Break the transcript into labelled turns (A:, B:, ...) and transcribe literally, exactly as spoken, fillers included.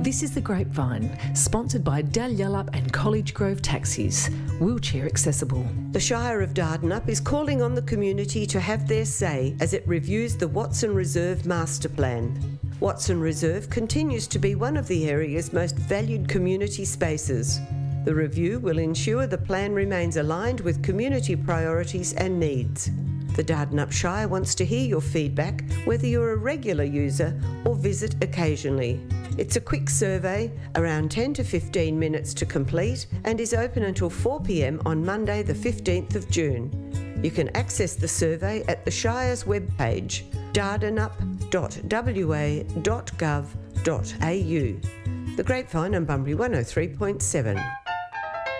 A: This is The Grapevine, sponsored by Dalyellup and College Grove Taxis, wheelchair accessible.
B: The Shire of Dardanup is calling on the community to have their say as it reviews the Watson Reserve Master Plan. Watson Reserve continues to be one of the area's most valued community spaces. The review will ensure the plan remains aligned with community priorities and needs. The Dardanup Shire wants to hear your feedback, whether you're a regular user or visit occasionally. It's a quick survey, around ten to fifteen minutes to complete, and is open until four p m on Monday the fifteenth of June. You can access the survey at the Shire's webpage, dardanup dot w a dot gov dot a u. The Grapevine on Bunbury one oh three point seven.